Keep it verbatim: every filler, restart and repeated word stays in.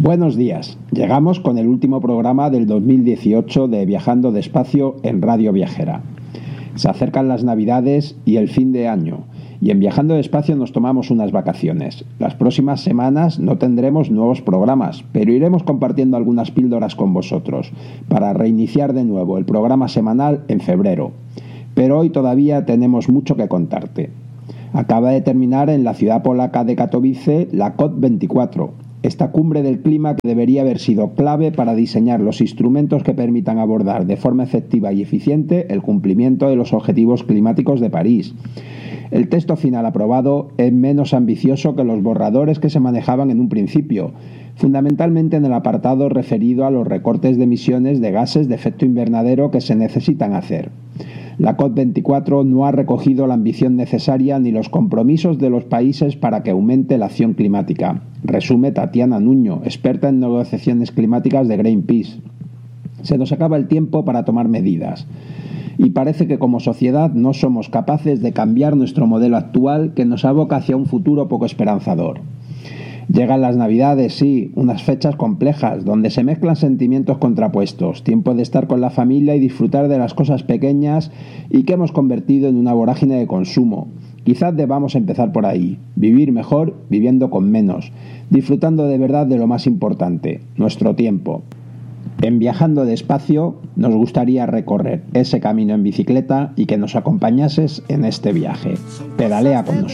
Buenos días, llegamos con el último programa del dos mil dieciocho de Viajando Despacio en Radio Viajera. Se acercan las Navidades y el fin de año, y en Viajando Despacio nos tomamos unas vacaciones. Las próximas semanas no tendremos nuevos programas, pero iremos compartiendo algunas píldoras con vosotros, para reiniciar de nuevo el programa semanal en febrero. Pero hoy todavía tenemos mucho que contarte. Acaba de terminar en la ciudad polaca de Katowice la COP veinticuatro, esta cumbre del clima que debería haber sido clave para diseñar los instrumentos que permitan abordar de forma efectiva y eficiente el cumplimiento de los objetivos climáticos de París. El texto final aprobado es menos ambicioso que los borradores que se manejaban en un principio, fundamentalmente en el apartado referido a los recortes de emisiones de gases de efecto invernadero que se necesitan hacer. La COP veinticuatro no ha recogido la ambición necesaria ni los compromisos de los países para que aumente la acción climática, resume Tatiana Nuño, experta en negociaciones climáticas de Greenpeace. Se nos acaba el tiempo para tomar medidas. Y parece que como sociedad no somos capaces de cambiar nuestro modelo actual que nos aboca hacia un futuro poco esperanzador. Llegan las Navidades, sí, unas fechas complejas, donde se mezclan sentimientos contrapuestos, tiempo de estar con la familia y disfrutar de las cosas pequeñas y que hemos convertido en una vorágine de consumo. Quizás debamos empezar por ahí, vivir mejor viviendo con menos, disfrutando de verdad de lo más importante, nuestro tiempo. En Viajando Despacio nos gustaría recorrer ese camino en bicicleta y que nos acompañases en este viaje. Pedalea con nosotros.